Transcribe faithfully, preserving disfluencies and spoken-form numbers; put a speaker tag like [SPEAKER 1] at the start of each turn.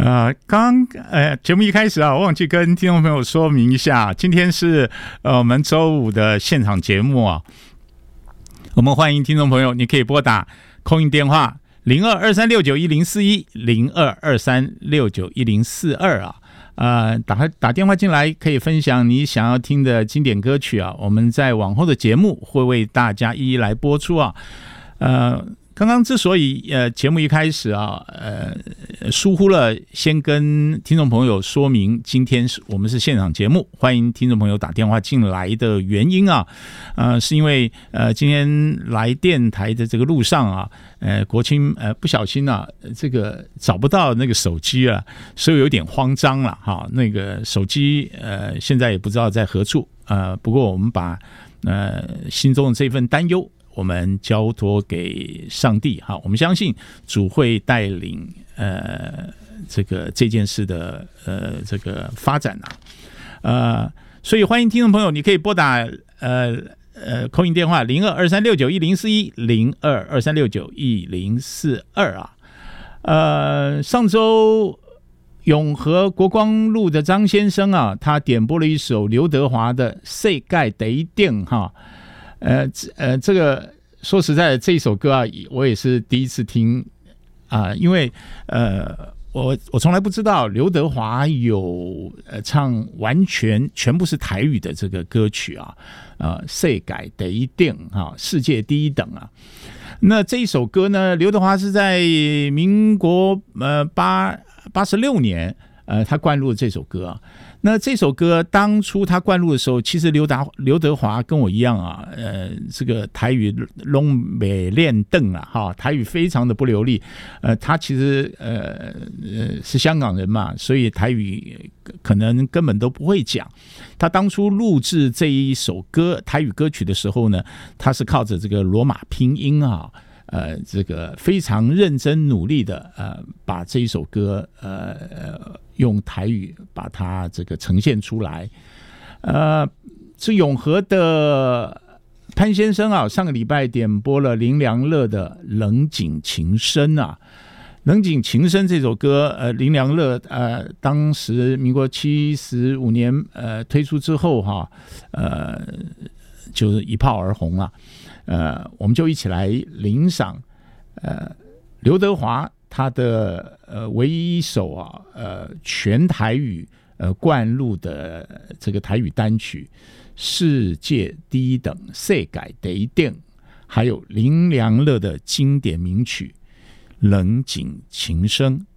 [SPEAKER 1] 呃，刚呃节目一开始啊，我忘记跟听众朋友说明一下，今天是呃我们周五的现场节目啊。我们欢迎听众朋友，你可以拨打call in电话零二二三六九一零四一零二二三六九一零四二啊。呃，打打电话进来可以分享你想要听的经典歌曲啊，我们在往后的节目会为大家一一来播出啊。呃。刚刚之所以呃节目一开始啊，呃疏忽了先跟听众朋友说明，今天是我们是现场节目，欢迎听众朋友打电话进来的原因啊，呃是因为呃今天来电台的这个路上啊，呃国清呃不小心啊，这个找不到那个手机啊，所以有点慌张了哈。那个手机呃现在也不知道在何处，呃不过我们把呃心中的这份担忧。我们交托给上帝哈，我们相信主会带领呃这个这件事的呃这个发展啊，呃，所以欢迎听众朋友，你可以拨打呃呃 call in 电话零二二三六九一零四一零二二三六九一零四二啊，呃，上周永和国光路的张先生啊，他点播了一首刘德华的《世界第一定》哈。呃呃，这个说实在的，这一首歌啊，我也是第一次听啊、呃，因为呃，我我从来不知道刘德华有呃唱完全全部是台语的这个歌曲啊，呃，世界第一等啊，世界第一等啊。那这一首歌呢，刘德华是在民国呃八八十六年呃，他灌录了这首歌啊。那这首歌当初他灌录的时候，其实刘达刘德华跟我一样啊，呃，这个台语拢没练邓啊，哈，台语非常的不流利。呃，他其实呃呃是香港人嘛，所以台语可能根本都不会讲。他当初录制这一首歌台语歌曲的时候呢，他是靠着这个罗马拼音啊。呃，这个非常认真努力的呃，把这一首歌呃用台语把它这个呈现出来。呃，是永和的潘先生啊，上个礼拜点播了林良乐的《冷井情深》啊，《冷井情深》这首歌，呃，林良乐呃当时民国七十五年呃推出之后哈、啊，呃，就是一炮而红啊。呃，我们就一起来聆赏呃刘德华他的呃唯一一首啊呃全台语呃灌录的这个台语单曲《世界第一等世界第一等》，还有林良乐的经典名曲《冷井情深》。